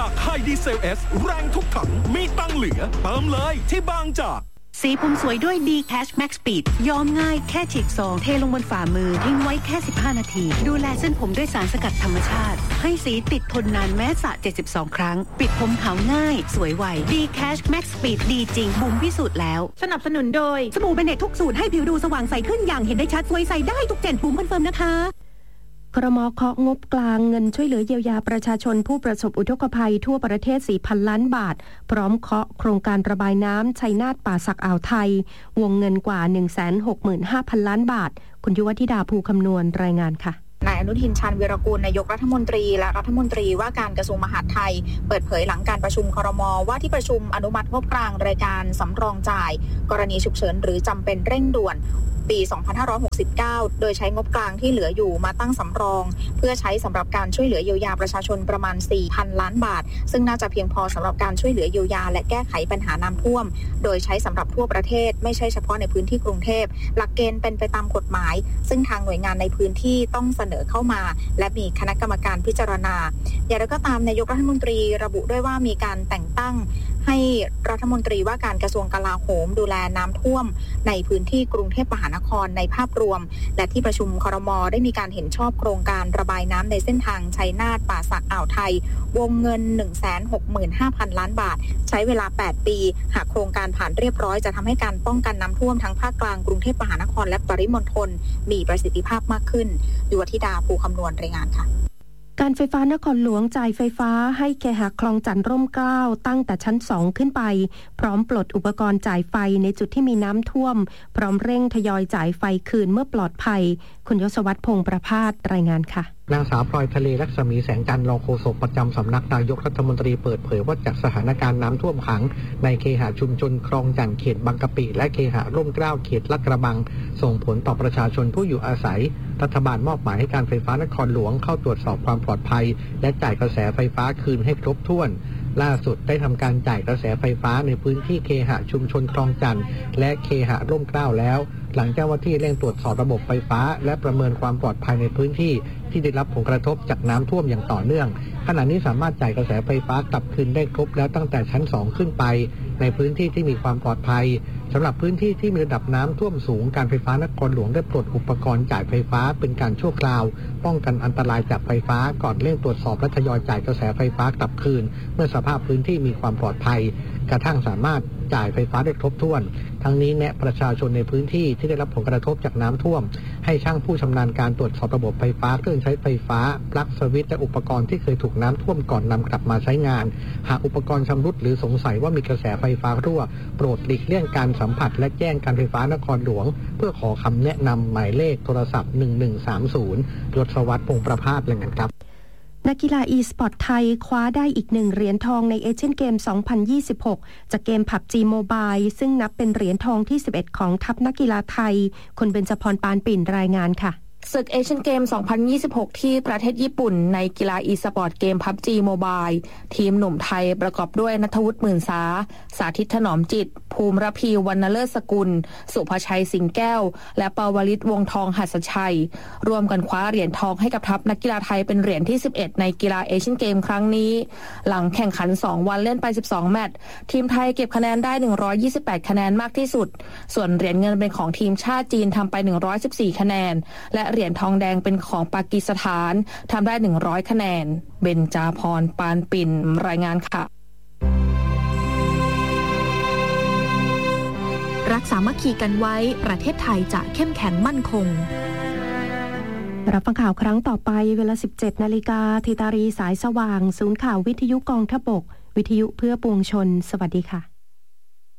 จากไฮดีเซล S แรงทุกถังมีตังเหลือเติมเลยที่บางจากสีผมสวยด้วย D Cash Max Speed ย้อมง่ายแค่ฉีกซองเทลงบนฝ่ามือทิ้งไว้แค่15นาทีดูแลเส้นผมด้วยสารสกัดธรรมชาติให้สีติดทนนานแม้สระ72ครั้งปิดผมขาวง่ายสวยไว D Cash Max Speed ดีจริงบุ๋มพิสูจน์แล้วสนับสนุนโดยสบู่เบเนตทุกสูตรให้ผิวดูสว่างใสขึ้นอย่างเห็นได้ชัดสวยใสได้ทุกเจนบุ๋มคอนเฟิร์มนะคะครม.เคาะงบกลางเงินช่วยเหลือเยียวยาประชาชนผู้ประสบอุทกภัยทั่วประเทศ 4,000 ล้านบาทพร้อมเคาะโครงการระบายน้ำชัยนาทป่าสักอ่าวไทยวงเงินกว่า 165,000 ล้านบาทคุณยุวธิดาภูคำนวณรายงานค่ะนายอนุทิน ชาญวีรกูลนายกรัฐมนตรีและรัฐมนตรีว่าการกระทรวงมหาดไทยเปิดเผยหลังการประชุมครม.ว่าที่ประชุมอนุมัติงบกลางรายการสำรองจ่ายกรณีฉุกเฉินหรือจำเป็นเร่งด่วนปี 2569 โดยใช้งบกลางที่เหลืออยู่มาตั้งสำรองเพื่อใช้สำหรับการช่วยเหลือเยียวยาประชาชนประมาณ 4,000 ล้านบาทซึ่งน่าจะเพียงพอสำหรับการช่วยเหลือเยียวยาและแก้ไขปัญหาน้ำท่วมโดยใช้สำหรับทั่วประเทศไม่ใช่เฉพาะในพื้นที่กรุงเทพหลักเกณฑ์เป็นไปตามกฎหมายซึ่งทางหน่วยงานในพื้นที่ต้องเสนอเข้ามาและมีคณะกรรมการพิจารณาอย่างไรก็ตามนายกรัฐมนตรีระบุด้วยว่ามีการแต่งตั้งให้รัฐมนตรีว่าการกระทรวงกลาโหมดูแลน้ำท่วมในพื้นที่กรุงเทพมหานครในภาพรวมและที่ประชุมครม.ได้มีการเห็นชอบโครงการระบายน้ำในเส้นทางชัยนาทป่าสักอ่าวไทยวงเงิน 165,000 ล้านบาทใช้เวลา8ปีหากโครงการผ่านเรียบร้อยจะทำให้การป้องกันน้ำท่วมทั้งภาคกลางกรุงเทพมหานครและปริมณฑลมีประสิทธิภาพมากขึ้นยุวธิดาภูคำนวณรายงานค่ะการไฟฟ้านครหลวงจ่ายไฟฟ้าให้เคหะคลองจันทน์ร่มเกล้าตั้งแต่ชั้น2ขึ้นไปพร้อมปลดอุปกรณ์จ่ายไฟในจุดที่มีน้ำท่วมพร้อมเร่งทยอยจ่ายไฟคืนเมื่อปลอดภัยคุณยศวัฒน์พงษ์ประภาสรายงานค่ะนางสาวพลอยทะเลลักษมีแสงจันทร์รองโฆษกประจำสำนักนายกรัฐมนตรีเปิดเผยว่าจากสถานการณ์น้ำท่วมขังในเคหะชุมชนคลองจันทน์เขตบางกะปิและเคหะร่มเกล้าเขตลาดกระบังส่งผลต่อประชาชนผู้อยู่อาศัยรัฐบาลมอบหมายให้การไฟฟ้านครหลวงเข้าตรวจสอบความปลอดภัยและจ่ายกระแสไฟฟ้าคืนให้ครบถ้วนล่าสุดได้ทำการจ่ายกระแสไฟฟ้าในพื้นที่เคหะชุมชนคลองจันทน์และเคหะร่มเกล้าแล้วหลังเจ้าหน้าที่เร่งตรวจสอบระบบไฟฟ้าและประเมินความปลอดภัยในพื้นที่ที่ได้รับผลกระทบจากน้ำท่วมอย่างต่อเนื่องขณะนี้สามารถจ่ายกระแสไฟฟ้ากลับคืนได้ครบแล้วตั้งแต่ชั้น2ขึ้นไปในพื้นที่ที่มีความปลอดภัยสำหรับพื้นที่ที่มีระดับน้ำท่วมสูงการไฟฟ้านครหลวงได้ปลดอุปกรณ์จ่ายไฟฟ้าเป็นการชั่วคราวป้องกันอันตรายจากไฟฟ้าก่อนเร่งตรวจสอบและทยอยจ่ายกระแสไฟฟ้ากลับคืนเมื่อสภาพพื้นที่มีความปลอดภัยกระทั่งสามารถจ่ายไฟฟ้าได้ครบถ้วนทั้งนี้แนะประชาชนในพื้นที่ที่ได้รับผลกระทบจากน้ำท่วมให้ช่างผู้ชำนาญการตรวจสอบระบบไฟฟ้าเครื่องใช้ไฟฟ้าปลั๊กสวิตช์และอุปกรณ์ที่เคยถูกน้ำท่วมก่อนนำกลับมาใช้งานหากอุปกรณ์ชำรุดหรือสงสัยว่ามีกระแสไฟฟ้ารั่วโปรดหลีกเลี่ยงการสัมผัสและแจ้งการไฟฟ้านครหลวงเพื่อขอคำแนะนำหมายเลขโทรศัพท์1130ยศวัฒน์พงษ์ประภาสรายงานครับนักกีฬาอีสปอร์ตไทยคว้าได้อีก1เหรียญทองในเอเชียนเกม 2026 จากเกม PUBG Mobile ซึ่งนับเป็นเหรียญทองที่ 11 ของทัพนักกีฬาไทยคุณเบญจพร ปานปิ่นรายงานค่ะศึกเอเชียนเกม 2026 ที่ประเทศญี่ปุ่นในกีฬาอีสปอร์ตเกม PUBG Mobile ทีมหนุ่มไทยประกอบด้วยณัฐวุฒิ หมื่นสาสาธิตถนอมจิตภูมิระพีวรรณเลิศสกุลสุภชัยสิงแก้วและปวลิตวงทองหัสชัยร่วมกันคว้าเหรียญทองให้กับทัพนักกีฬาไทยเป็นเหรียญที่ 11 ในกีฬาเอเชียนเกมครั้งนี้หลังแข่งขัน2วันเล่นไป12แมตช์ทีมไทยเก็บคะแนนได้128คะแนนมากที่สุดส่วนเหรียญเงินเป็นของทีมชาติจีนทำไป114คะแนนและเหรียญทองแดงเป็นของปากีสถานทำได้100คะแนนเบญจพร ปานปิ่นรายงานค่ะรักสามัคคีกันไว้ประเทศไทยจะเข้มแข็งมั่นคงรับฟังข่าวครั้งต่อไปเวลา 17 นาฬิกาธิตารีสายสว่างศูนย์ข่าววิทยุกองทพบกวิทยุเพื่อปวงชนสวัสดีค่ะ